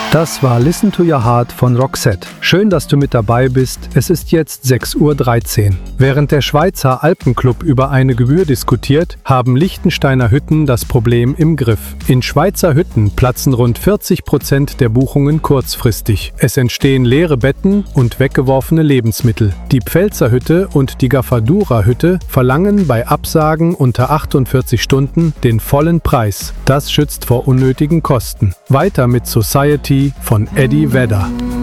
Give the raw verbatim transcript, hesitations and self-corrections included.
Das war Listen to Your Heart von Roxette. Schön, dass du mit dabei bist. Es ist jetzt sechs Uhr dreizehn. Während der Schweizer Alpenclub über eine Gebühr diskutiert, haben Liechtensteiner Hütten das Problem im Griff. In Schweizer Hütten platzen rund vierzig Prozent der Buchungen kurzfristig. Es entstehen leere Betten und weggeworfene Lebensmittel. Die Pfälzer Hütte und die Gafadura Hütte verlangen bei Absagen unter achtundvierzig Stunden den vollen Preis. Das schützt vor unnötigen Kosten. Weiter mit Society von Eddie Vedder.